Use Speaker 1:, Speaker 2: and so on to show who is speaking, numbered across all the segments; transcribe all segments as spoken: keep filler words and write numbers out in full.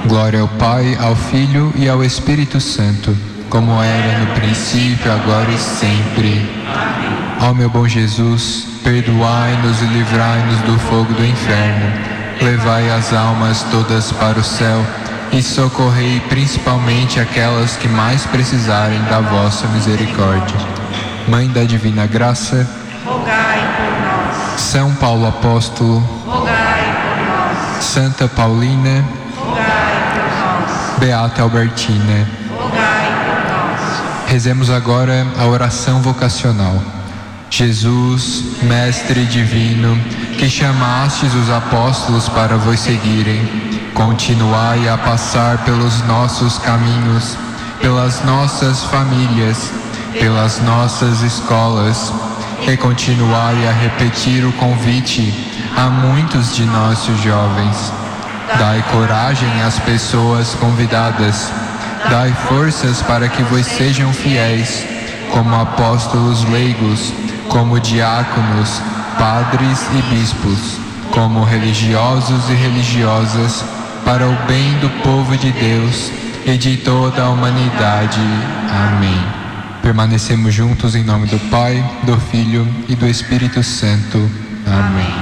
Speaker 1: Glória ao Pai, ao Filho e ao Espírito Santo, como era no princípio, agora e sempre. Amém. Ó meu bom Jesus, perdoai-nos e livrai-nos do fogo do inferno. Levai as almas todas para o céu e socorrei principalmente aquelas que mais precisarem da vossa misericórdia. Mãe da Divina Graça,
Speaker 2: rogai por nós.
Speaker 1: São Paulo Apóstolo,
Speaker 2: rogai por nós.
Speaker 1: Santa Paulina,
Speaker 2: rogai por nós.
Speaker 1: Beata Albertina,
Speaker 2: rogai por nós.
Speaker 1: Rezemos agora a oração vocacional. Jesus, Mestre Divino, que chamastes os apóstolos para vos seguirem, continuai a passar pelos nossos caminhos, pelas nossas famílias, pelas nossas escolas, e continuai a repetir o convite a muitos de nossos jovens. Dai coragem às pessoas convidadas, dai forças para que vos sejam fiéis, como apóstolos leigos, como diáconos, padres e bispos, como religiosos e religiosas, para o bem do povo de Deus e de toda a humanidade. Amém. Permanecemos juntos em nome do Pai, do Filho e do Espírito Santo. Amém.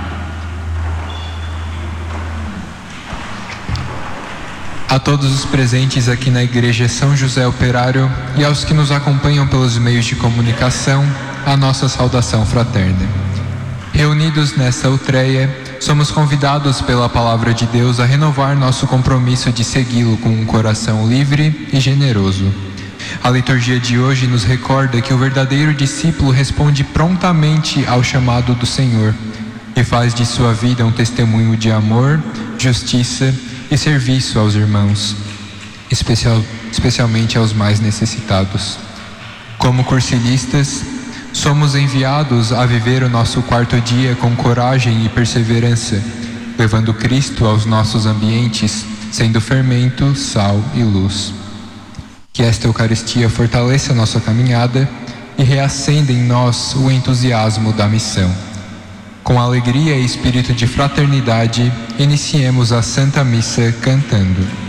Speaker 1: A todos os presentes aqui na Igreja São José Operário e aos que nos acompanham pelos meios de comunicação, a nossa saudação fraterna. Reunidos nesta outreia, somos convidados pela Palavra de Deus a renovar nosso compromisso de segui-lo com um coração livre e generoso. A liturgia de hoje nos recorda que o verdadeiro discípulo responde prontamente ao chamado do Senhor e faz de sua vida um testemunho de amor, justiça e serviço aos irmãos, especial, especialmente aos mais necessitados. Como cursilistas, somos enviados a viver o nosso quarto dia com coragem e perseverança, levando Cristo aos nossos ambientes, sendo fermento, sal e luz. Que esta Eucaristia fortaleça a nossa caminhada e reacenda em nós o entusiasmo da missão. Com alegria e espírito de fraternidade, iniciemos a Santa Missa cantando.